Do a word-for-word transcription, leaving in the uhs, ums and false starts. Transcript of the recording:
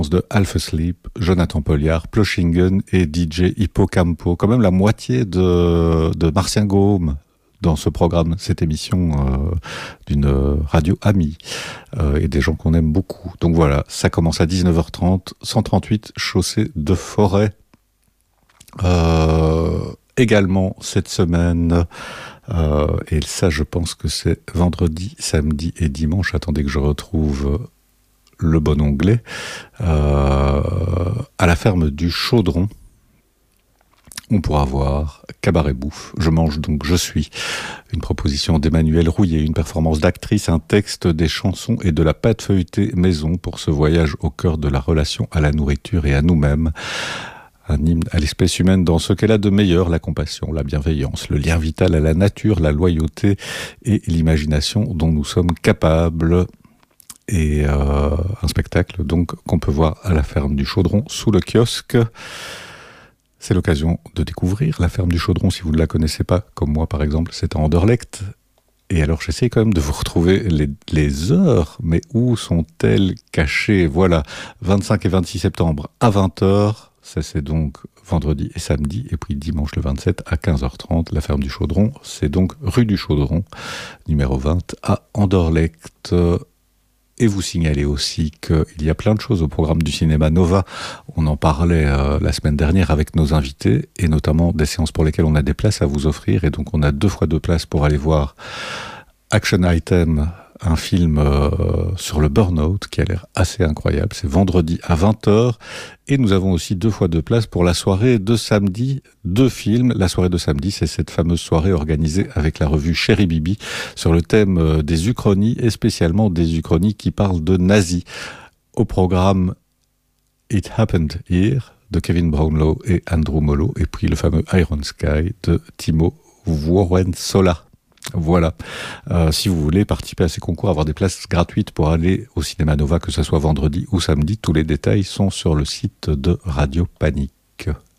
de Half Asleep, Jonathan Polliard, Plochingen et D J Hippocampo. Quand même la moitié de, de Martien Gaume dans ce programme, cette émission euh, d'une radio amie euh, et des gens qu'on aime beaucoup. Donc voilà, ça commence à dix-neuf heures trente, cent trente-huit chaussée de Forêt. Euh, également cette semaine, euh, et ça je pense que c'est vendredi, samedi et dimanche. Attendez que je retrouve le bon onglet. Euh, à la ferme du Chaudron, on pourra voir Cabaret Bouffe. Je mange donc je suis. Une proposition d'Emmanuel Rouillet, une performance d'actrice, un texte, des chansons et de la pâte feuilletée maison pour ce voyage au cœur de la relation à la nourriture et à nous-mêmes. Un hymne à l'espèce humaine dans ce qu'elle a de meilleur, la compassion, la bienveillance, le lien vital à la nature, la loyauté et l'imagination dont nous sommes capables. Et euh, un spectacle donc qu'on peut voir à la ferme du Chaudron sous le kiosque. C'est l'occasion de découvrir la ferme du Chaudron si vous ne la connaissez pas, comme moi par exemple, c'est à Anderlecht. Et alors j'essaie quand même de vous retrouver les, les heures, mais où sont-elles cachées? Voilà, vingt-cinq et vingt-six septembre à vingt heures, ça c'est donc vendredi et samedi, et puis dimanche le vingt-sept à quinze heures trente, la ferme du Chaudron, c'est donc rue du Chaudron, numéro vingt à Anderlecht. Et vous signalez aussi qu'il y a plein de choses au programme du Cinéma Nova. On en parlait euh, la semaine dernière avec nos invités, et notamment des séances pour lesquelles on a des places à vous offrir. Et donc on a deux fois deux places pour aller voir Action Item, un film euh, sur le burn-out qui a l'air assez incroyable. C'est vendredi à vingt heures. Et nous avons aussi deux fois deux places pour la soirée de samedi, deux films. La soirée de samedi, c'est cette fameuse soirée organisée avec la revue Chéri Bibi sur le thème euh, des uchronies, et spécialement des uchronies qui parlent de nazis. Au programme It Happened Here de Kevin Brownlow et Andrew Mollo, et puis le fameux Iron Sky de Timo Vuorensola. Voilà, euh, si vous voulez participer à ces concours, avoir des places gratuites pour aller au Cinéma Nova, que ce soit vendredi ou samedi, tous les détails sont sur le site de Radio Panique.